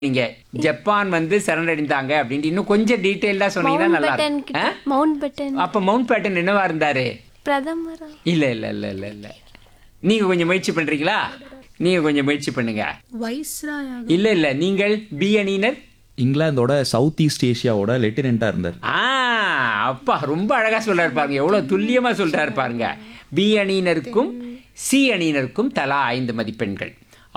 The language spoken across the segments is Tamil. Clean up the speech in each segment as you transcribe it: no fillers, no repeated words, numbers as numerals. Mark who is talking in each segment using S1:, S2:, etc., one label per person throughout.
S1: நீங்க ஜப்பான் வந்து சரணடைந்தாங்க அப்படின்ட்டு இன்னும் கொஞ்சம் டீட்டெயிலா சொன்னீங்கன்னா நல்லா இருக்கும்.
S2: மவுண்ட் பேட்டன்
S1: அப்ப மவுண்ட் பேட்டன் என்னவா இருந்தாரு?
S2: பிரதமரா?
S1: இல்ல இல்ல இல்ல இல்ல இல்ல நீங்க கொஞ்சம் முயற்சி பண்றீங்களா? நீங்க கொஞ்சம் முயற்சி பண்ணுங்க.
S2: வைஸ்ராயாக?
S1: இல்ல இல்ல நீங்கள் பி அணியினர்.
S3: இங்கிலாந்தோட சவுத் ஈஸ்ட் ஏஷியாவோட லெப்டினெண்டா இருந்தார்.
S1: அப்பா ரொம்ப அழகா சொல்றாரு பாருங்க, எவ்வளவு துல்லியமா சொல்றாரு பாருங்க. பி அணியினருக்கும் சி அணியினருக்கும் தலா 5 மதிப்பெண்கள்.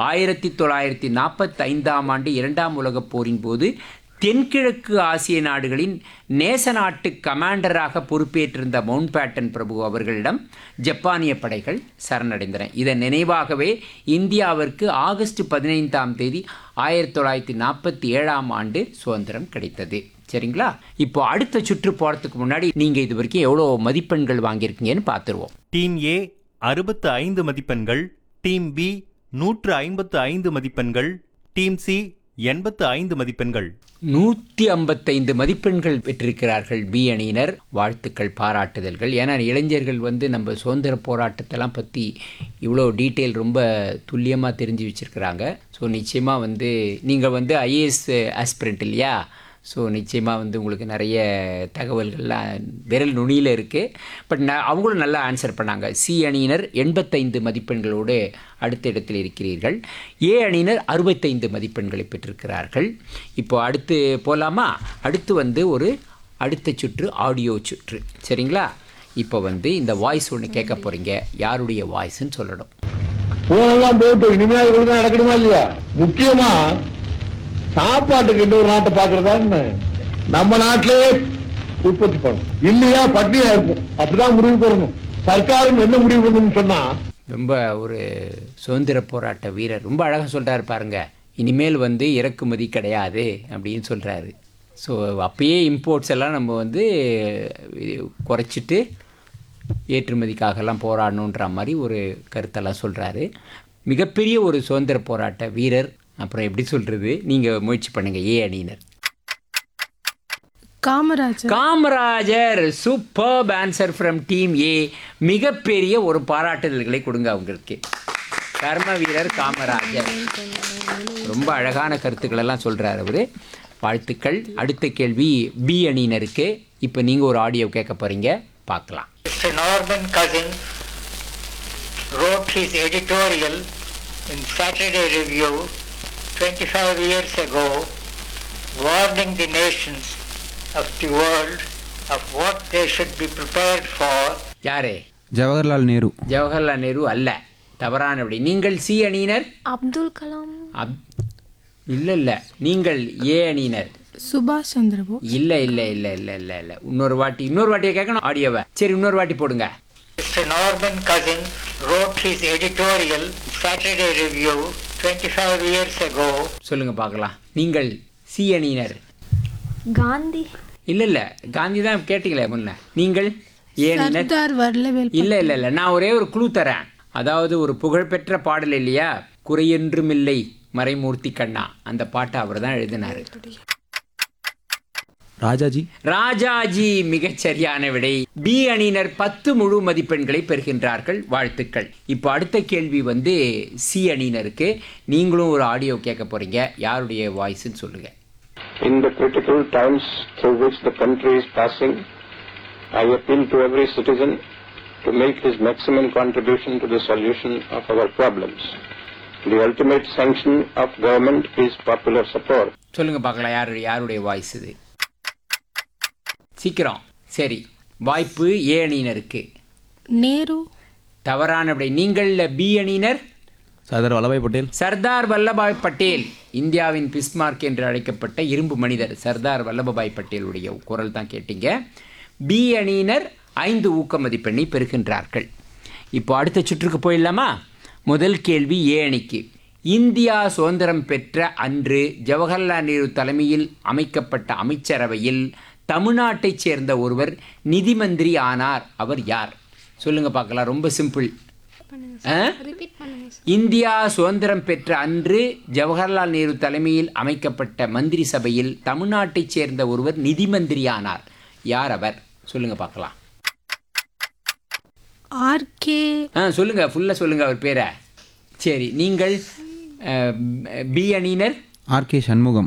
S1: 1945ஆம் ஆண்டு இரண்டாம் உலகப் போரின் போது தென்கிழக்கு ஆசிய நாடுகளின் நேச நாட்டு கமாண்டராக பொறுப்பேற்றிருந்த மவுண்ட் பேட்டன் பிரபு அவர்களிடம் ஜப்பானிய படைகள் சரணடைந்தன. இதன் நினைவாகவே இந்தியாவிற்கு ஆகஸ்ட் 15ஆம் தேதி 1947ஆம் ஆண்டு சுதந்திரம் கிடைத்தது. சரிங்களா? இப்போ அடுத்த சுற்று போகிறதுக்கு முன்னாடி நீங்கள் இது வரைக்கும் எவ்வளோ மதிப்பெண்கள் வாங்கியிருக்கீங்கன்னு பார்த்துருவோம்.
S4: டீம் ஏ 65 மதிப்பெண்கள், டீம் பி 155 மதிப்பெண்கள், டீம் சி 85 மதிப்பெண்கள்.
S1: 155 மதிப்பெண்கள் பெற்றிருக்கிறார்கள் பி அணியினர். வாழ்த்துக்கள், பாராட்டுதல்கள். ஏன்னா இளைஞர்கள் வந்து நம்ம சுதந்திர போராட்டத்தெல்லாம் பற்றி இவ்வளோ டீட்டெயில் ரொம்ப துல்லியமாக தெரிஞ்சு வச்சுருக்கிறாங்க. ஸோ நிச்சயமாக வந்து நீங்கள் வந்து ஐஏஎஸ் ஆஸ்பிரண்ட் இல்லையா? ஸோ நிச்சயமாக வந்து உங்களுக்கு நிறைய தகவல்கள்லாம் விரல் நுனியில் இருக்குது. பட் அவங்களும் நல்லா ஆன்சர் பண்ணாங்க. சி அணியினர் 85 மதிப்பெண்களோடு அடுத்த இடத்தில் இருக்கிறீர்கள். ஏ அணியினர் 65 மதிப்பெண்களை பெற்றிருக்கிறார்கள். இப்போ அடுத்து போகலாமா? அடுத்து வந்து ஒரு அடுத்த சுற்று ஆடியோ சுற்று. சரிங்களா? இப்போ வந்து இந்த வாய்ஸ் ஒன்று கேட்க போகிறீங்க. யாருடைய வாய்ஸ்ன்னு சொல்லணும்.
S5: போனெல்லாம் போட்டு இனிமேல் தான் நடக்கணுமா இல்லையா? முக்கியமா சாப்பாட்டுக்கு இன்னொரு நாட்டை பாக்குறதா நம்ம நாட்டிலே உற்பத்தி பண்ணணும், இல்லையா பட்டினியா இருக்கும். அப்படிதான் முடிவு பண்ணணும். சர்க்காரும் என்ன முடிவு பண்ணணும்னு சொன்னா,
S1: ரொம்ப ஒரு சுதந்திர போராட்ட வீரர் ரொம்ப அழகாக சொல்கிறாரு பாருங்க. இனிமேல் வந்து இறக்குமதி கிடையாது அப்படின்னு சொல்கிறாரு. ஸோ அப்பயே இம்போர்ட்ஸ் எல்லாம் நம்ம வந்து குறைச்சிட்டு ஏற்றுமதிக்காகலாம் போராடணுன்ற மாதிரி ஒரு கருத்தெல்லாம் சொல்கிறாரு. மிகப்பெரிய ஒரு சுதந்திர போராட்ட வீரர். அப்புறம் எப்படி சொல்கிறது, நீங்கள் முயற்சி பண்ணுங்கள். ஏ அணியினர். Kamarajar. Superb answer from team A. மிகப்பெரிய ஒரு பாராட்டுதல்களை கொடுங்க அவங்களுக்கு. கர்ம வீரர் காமராஜர். ரொம்ப அழகான கருத்துக்களெல்லாம் சொல்கிறார் அவர். வாழ்த்துக்கள். அடுத்த கேள்வி பி அணியினருக்கு. இப்போ நீங்கள் ஒரு ஆடியோ கேட்க போகிறீங்க, பார்க்கலாம்.
S6: Mr. Norman Cousins wrote his editorial in Saturday Review 25 years ago, warning the nations of the world of what they should be prepared for.
S1: யாரே?
S3: ஜவஹர்லால் நேரு.
S1: ஜவஹர்லால் நேரு அல்ல, தவறானபடி. நீங்கள் சி அணியினர்.
S2: அப்துல் கலாம்.
S1: இல்லை இல்லை, நீங்கள் ஏ அணியினர்.
S2: சுபாஷ் சந்திரபோஸ்.
S1: இல்லை இல்லை இல்லை இல்லை இல்லை இல்லை இன்னொரு வாட்டியை கேட்கணும் ஆடியோவை. சரி, இன்னொரு வாட்டி போடுங்க.
S6: Mr. Norman Cousins wrote his editorial Saturday Review 25 years ago.
S1: சொல்லுங்க பார்க்கலாம். நீங்கள் சி அணியினர்.
S2: காந்தி.
S1: இல்லை இல்லை, காந்தி தான் கேட்டீங்களே முன்ன. நீங்கள் ஏ அணியினர். இல்லை இல்லை இல்லை, நான் ஒரே ஒரு க்ளூ தரேன். அதாவது ஒரு புகழ்பெற்ற பாடல் இல்லையா, குறையென்றுமில்லை மறைமூர்த்தி கண்ணா, அந்த பாட்டை அவர் தான் எழுதினார். ராஜாஜி. மிகச்சரியான விடை. பி அணியினர் 10 முழு மதிப்பெண்களை பெறுகின்றார்கள். வாழ்த்துக்கள். இப்போ அடுத்த கேள்வி வந்து சி அணியினருக்கு. நீங்களும் ஒரு ஆடியோ கேட்க போறீங்க. யாருடைய வாய்ஸ்ன்னு சொல்லுங்க.
S7: In the critical times through which the country is passing, I appeal to every citizen to make his maximum contribution to the solution of our problems. The ultimate sanction of government is popular support.
S1: சொல்லுங்க பார்க்கலாம், யாருடைய வாய்ஸ் இது? சீக்கிரம். சரி, வாய்ப்பு ஏ அணியினருக்கு.
S2: நேரு.
S1: தவறான விடை. நீங்கள் பி அணியினர்.
S3: சர்தார் வல்லபாய் பட்டேல்.
S1: சர்தார் வல்லபாய் பட்டேல், இந்தியாவின் பிஸ்மார்க் என்று அழைக்கப்பட்ட இரும்பு மனிதர் சர்தார் வல்லபாய் பட்டேலுடைய குரல் தான் கேட்டீங்க. பி அணியினர் 5 ஊக்க மதிப்பெண்ணை பெறுகின்றார்கள். இப்போ அடுத்த சுற்றுக்கு போயிடலாமா? முதல் கேள்வி ஏ அணிக்கு. இந்தியா சுதந்திரம் பெற்ற அன்று ஜவஹர்லால் நேரு தலைமையில் அமைக்கப்பட்ட அமைச்சரவையில் தமிழ்நாட்டைச் சேர்ந்த ஒருவர் நிதி மந்திரி ஆனார். அவர் யார்? சொல்லுங்க பார்க்கலாம். ரொம்ப சிம்பிள். இந்தியா சுதந்திரம் பெற்ற அன்று ஜவஹர்லால் நேரு தலைமையில் அமைக்கப்பட்ட மந்திரி சபையில் தமிழ்நாட்டைச் சேர்ந்த ஒருவர் நிதி மந்திரி ஆனார். யார் அவர்? சொல்லுங்க பார்க்கலாம்.
S2: ஆர்கே.
S1: சொல்லுங்க, ஃபுல்லாக சொல்லுங்க அவர் பேரை. சரி, நீங்கள் பி அணியினர்.
S8: ஆர்.கே. சண்முகம்